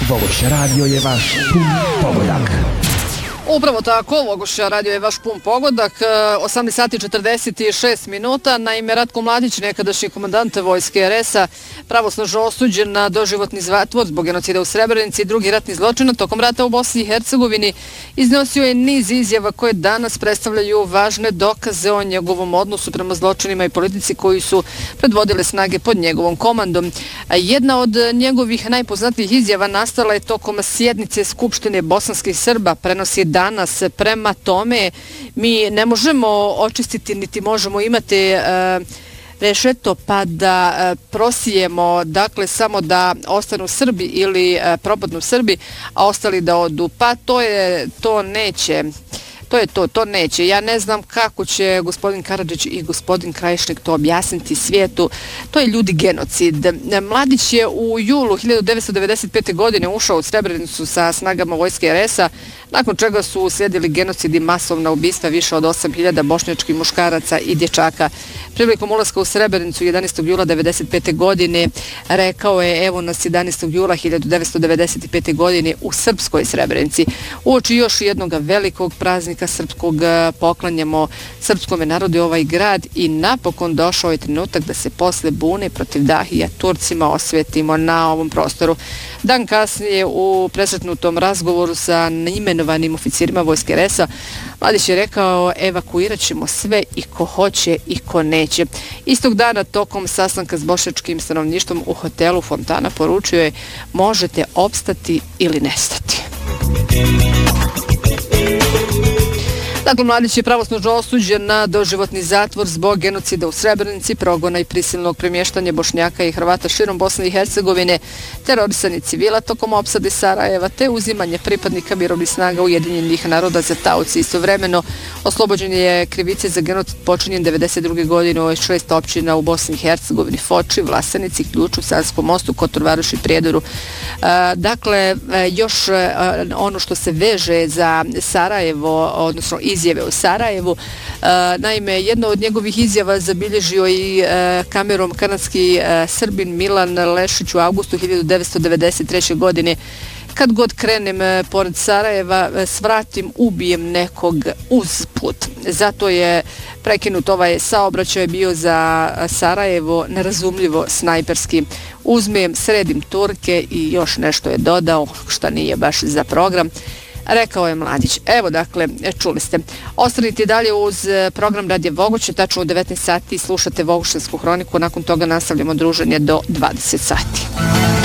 Vogošća radio je vaš pun pogodak. Upravo tako, Vogošća radio je vaš pun pogodak, 18 sati 46 minuta. Naime, Ratko Mladić, nekadašnji komandant vojske RS-a, pravosnažno osuđen na doživotni zatvor zbog genocida u Srebrenici i drugi ratni zločina tokom rata u Bosni i Hercegovini, iznosio je niz izjava koje danas predstavljaju važne dokaze o njegovom odnosu prema zločinima i politici koji su predvodile snage pod njegovom komandom. Jedna od njegovih najpoznatijih izjava nastala je tokom sjednice Skupštine bosanskih Srba, prenosi danas. Prema tome, mi ne možemo očistiti niti možemo imati rešeto pa da prosijemo, dakle, samo da ostanu Srbi ili propadnu Srbi, a ostali da odu. Pa to neće. To neće. Ja ne znam kako će gospodin Karadžić i gospodin Krajišnik to objasniti svijetu. To je ljudi genocid. Mladić je u julu 1995. godine ušao u Srebrenicu sa snagama vojske RS-a, nakon čega su uslijedili genocid i masovna ubistva više od 8.000 bošnjačkih muškaraca i dječaka. Prilikom ulaska u Srebrenicu 11. jula 1995. godine rekao je: evo nas 11. jula 1995. godine u srpskoj Srebrenici. Uoči još jednog velikog praznika srpskog poklanjamo srpskome narodu ovaj grad i napokon došao je trenutak da se posle bune protiv Dahija Turcima osvetimo na ovom prostoru. Dan kasnije u presretnutom razgovoru sa imenovanim oficirima vojske RS-a Mladić je rekao: evakuirat ćemo sve, i ko hoće i ko neće. Istog dana tokom sastanka s bošnjačkim stanovništvom u hotelu Fontana poručio je: možete opstati ili nestati. Dakle, Mladić je pravosnažno osuđen na doživotni zatvor zbog genocida u Srebrenici, progona i prisilnog premještanja Bošnjaka i Hrvata širom Bosne i Hercegovine, terorisanje civila tokom opsade Sarajeva, te uzimanje pripadnika mirovnih snaga Ujedinjenih naroda za taoci. Istovremeno oslobođen je krivice za genocid počinjen 1992. godine u 6 općina u Bosni i Hercegovini: Foči, Vlasenici, Ključu, Sanskom mostu, Kotor Varoš i Prijedoru. Dakle, još ono što se veže za Sarajevo, odnosno izjave o Sarajevu. Naime, jedna od njegovih izjava zabilježio i kamerom kanadski Srbin Milan Lešić u avgustu 1993. godine: kad god krenem pored Sarajeva, svratim, ubijem nekog uz put. Zato je prekinut ovaj saobraćaj bio za Sarajevo nerazumljivo snajperski. Uzmem, sredim Turke i još nešto je dodao, što nije baš za program. Rekao je Mladić. Evo, dakle, čuli ste. Ostanite dalje uz program Radija Vogošće, tačno u 19 sati slušate Vogošćansku hroniku, nakon toga nastavljamo druženje do 20 sati.